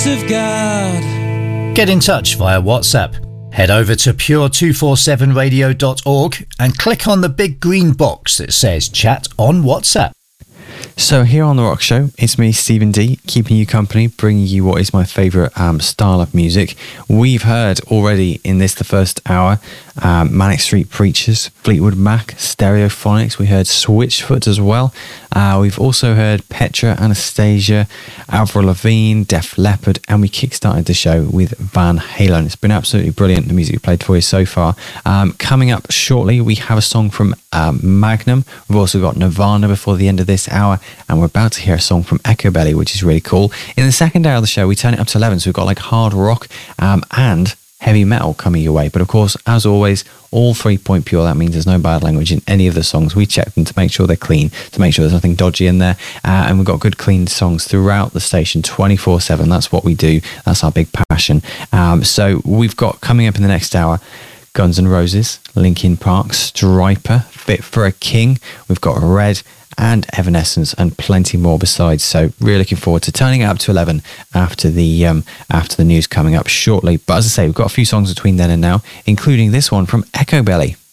of God. Get in touch via WhatsApp. Head over to pure247radio.org and click on the big green box that says Chat on WhatsApp. So here on The Rock Show, it's me, Stephen D, keeping you company, bringing you what is my favourite style of music. We've heard already in this, the first hour, Manic Street Preachers, Fleetwood Mac, Stereophonics. We heard Switchfoot as well. We've also heard Petra, Anastasia, Avril Lavigne, Def Leppard, and we kickstarted the show with Van Halen. It's been absolutely brilliant, the music we played for you so far. Coming up shortly, we have a song from Magnum. We've also got Nirvana before the end of this hour, and we're about to hear a song from Echo Belly, which is really cool. In the second hour of the show, we turn it up to 11, so we've got like hard rock and heavy metal coming your way. But of course, as always, all 3 Pure. That means there's no bad language in any of the songs. We check them to make sure they're clean, to make sure there's nothing dodgy in there. And we've got good, clean songs throughout the station 24/7. That's what we do. That's our big passion. So we've got coming up in the next hour, Guns N' Roses, Linkin Park, Stryper, Fit for a King. We've got Red and Evanescence and plenty more besides. So really looking forward to turning it up to 11 after the news coming up shortly. But as I say, we've got a few songs between then and now, including this one from Echo Belly.